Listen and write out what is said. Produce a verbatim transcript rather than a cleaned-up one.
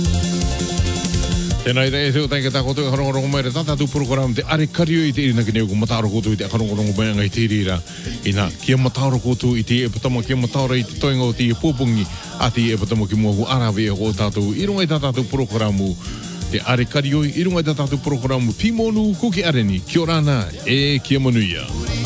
Tēnā i te e teo taika tā koutou e wharongorongo mai re tātātou program te are kariu i te irina ki neo ko mataoro koutou i te wharongorongo mai ngai te rira. Ina, kia mataoro koutou i te e patama, kia mataoro i te toinga o te e pōpungi, a te e patama ki mua ku arawe e o tātou. I runga i tātātou programu te are kariu, i runga i tātātou programu Pimonu ko ki areni, kia orana e kia manuia.